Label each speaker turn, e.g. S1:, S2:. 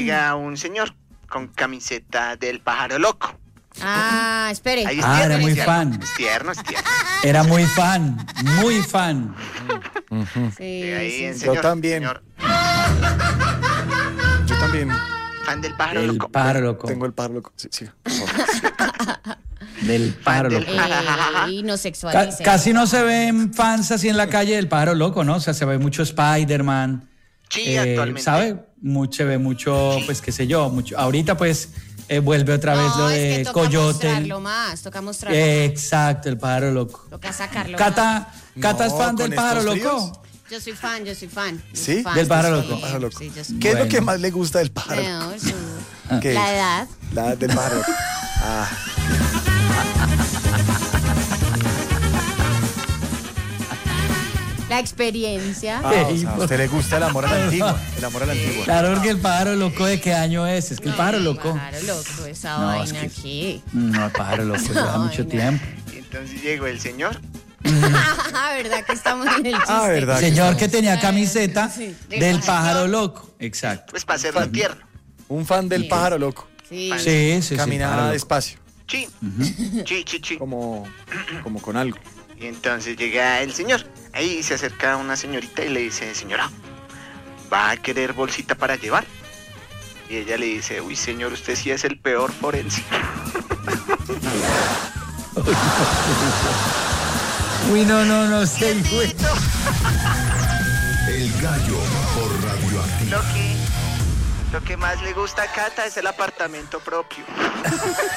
S1: llega un señor con camiseta del pájaro loco.
S2: Ah, espere.
S1: Ahí es
S3: Ah, era muy
S1: es tierno,
S3: fan.
S1: Es tierno, es tierno.
S3: Era muy fan, muy fan.
S2: Sí,
S1: Llega ahí
S2: sí,
S1: el
S2: sí.
S1: señor,
S4: Yo también.
S1: señor,
S4: Yo también
S1: fan del pájaro
S3: El
S1: loco.
S3: pájaro loco.
S4: tengo el pájaro loco. Sí, sí.
S3: Del pájaro
S1: del-
S3: loco.
S2: Y no sexualicen.
S3: Casi no se ven fans así en la calle del pájaro loco, ¿no? O sea, se ve mucho Spider-Man.
S1: Sí, actualmente.
S3: ¿Sabe? Se ve mucho, pues qué sé yo, mucho. Ahorita pues vuelve otra vez lo
S2: es que
S3: de
S2: toca
S3: Coyote.
S2: mostrarlo más, toca mostrarlo más.
S3: Exacto, el pájaro loco.
S2: Toca sacarlo más.
S3: Cata es
S4: No,
S3: fan del
S4: con
S3: pájaro
S4: estos
S3: loco.
S4: fríos.
S2: Yo soy fan. Yo
S4: ¿Sí?
S2: soy fan,
S3: Del pájaro
S2: sí,
S3: loco.
S4: Pájaro loco.
S2: sí, yo soy-
S4: ¿Qué es lo que
S3: Bueno.
S4: más le gusta del pájaro?
S2: No, eso-
S4: ¿Qué?
S2: La edad.
S4: La del pájaro loco. Ah,
S2: La experiencia.
S4: o sea, a usted le gusta el amor a la antigua. El amor a la antigua.
S3: Claro, porque el pájaro loco, ¿de qué año es? Es que el pájaro loco.
S2: Pájaro loco, esa
S3: No,
S2: vaina
S3: es que-
S2: aquí.
S3: No, el pájaro loco lleva mucho
S2: Ay, no.
S3: tiempo.
S1: Y entonces llegó el señor.
S2: ¿Verdad que estamos en el chiste?
S4: Ah, ¿verdad?
S3: Señor que tenía camiseta
S2: Sí,
S3: del pájaro loco. Exacto.
S1: Pues para hacerlo tierno.
S4: Un fan del pájaro loco.
S2: Sí.
S3: Sí, sí, sí.
S4: Caminaba
S3: pájaro loco.
S4: despacio,
S1: Sí, sí.
S4: como con algo.
S1: Y entonces llega el señor. Ahí se acerca una señorita y le dice, señora, ¿va a querer bolsita para llevar? Y ella le dice, uy, señor, usted sí es el peor forense.
S3: Uy, no sé, güey.
S5: El Gallo por Radioactiva.
S1: Lo que más le gusta a Cata es el apartamento propio.